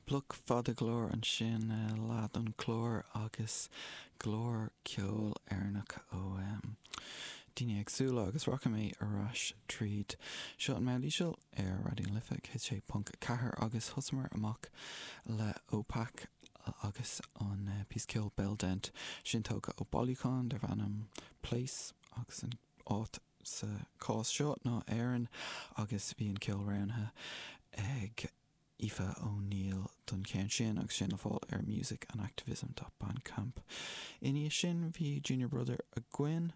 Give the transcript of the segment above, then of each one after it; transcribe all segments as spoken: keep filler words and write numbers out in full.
Pluk fada glór an sin uh, lad an chlór agus glór ceol airnach ó um, Dine agsúla agus rocha mé arás tríd. Seo an meilíseal ar radio'n lifa cé sé punk cahar agus husmar amach le ópac agus an uh, písceol Beldent sin tóga ó Ballycon dar bhanam place agus an áit sa cás seo ná éireann agus bhí an ceol rounha ag Aoife O'Neill don céan sin agus sin a fáil ar music and activism dot bandcamp. Iní sin bhí junior brother a Gwyn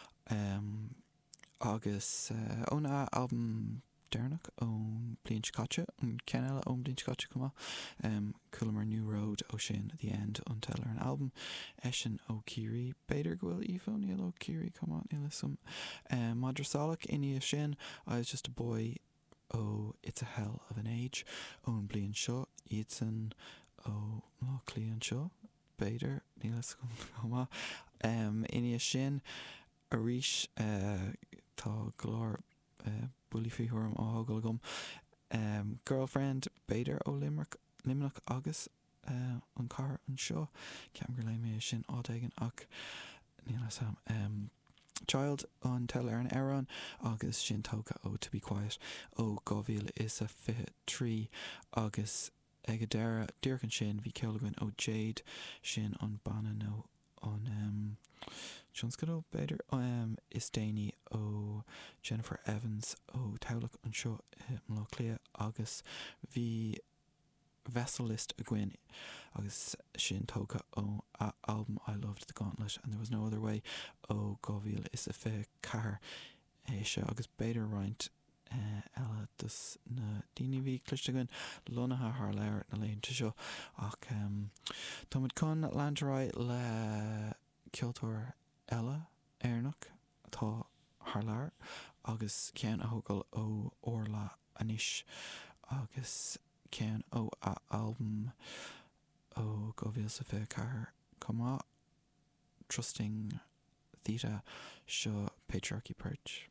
um, agus uh, ón a album Dernach ón Blin Scotcha an Kenella ón Blin Scotcha cuma um, Coolmore New Road ó sin The End until an album Eshin O'Keery Beidir Gwil Aoife O'Neill O'Keery come on Ilisum um, Madrasalach iní sin I was just a boy oh It's a Hell of an Age ón Blian Seo Eidson ó Lochlean Seo Beidir Nílas cuma um, iní sin a ríis uh, tá glór uh, bully fihorm á hagel gom um, Girlfriend Beidir ó Limerick Limnach agus uh, an car an seo ceam gur leim mé sin ádagan ach nílas sam um, Child on Tell ar an Aaron agus sin tóga ó To Be Quiet ó Govíl is a fi trí agus ag a dara dearcan sin bhí ceolagain ó Jade sin an banna nó an um, Johnscadó Beidir um, is déine ó Jennifer Evans ó Tauach an seo uh, Lochlia agus bhí Vesselist a Gwyn agus sin tóga ó a album I Loved the Gauntlet and There Was No Other Way ó Govíl is a fé car é seo agus Beidir roint uh, eile dus na daoine bhí cliste gin lonatha th leir na léonnta seo ach um, tá muid chun landráid le ceoltóir eile airnach tá th leir agus cean a thógáil ó Orla anis agus cean ó a album ó Govíl sa fé car comá Trusting Theta seo Patriarchy Purge.